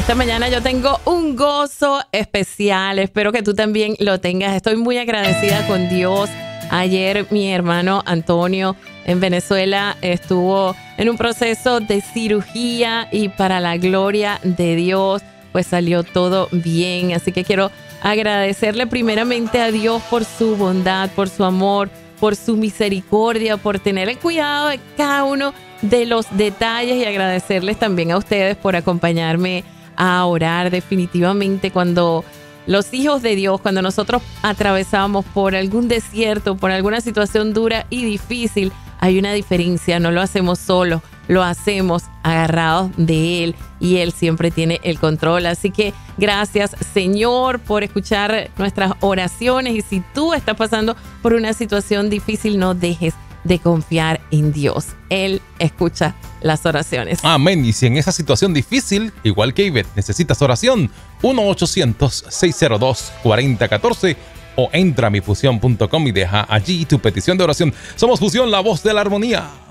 Esta mañana yo tengo un gozo especial. Espero que tú también lo tengas. Estoy muy agradecida con Dios. Ayer mi hermano Antonio en Venezuela estuvo en un proceso de cirugía y para la gloria de Dios pues salió todo bien. Así que quiero agradecerle primeramente a Dios por su bondad, por su amor, por su misericordia, por tener el cuidado de cada uno de los detalles y agradecerles también a ustedes por acompañarme a orar. Definitivamente cuando los hijos de Dios, cuando nosotros atravesamos por algún desierto, por alguna situación dura y difícil, hay una diferencia. No lo hacemos solos, lo hacemos agarrados de Él y Él siempre tiene el control. Así que gracias, Señor, por escuchar nuestras oraciones. Y si tú estás pasando por una situación difícil, no dejes de confiar en Dios. Él escucha las oraciones. Amén. Y si en esa situación difícil, igual que Ivette, necesitas oración, 1-800-602-4014 o entra a mifusión.com y deja allí tu petición de oración. Somos Fusión, la voz de la armonía.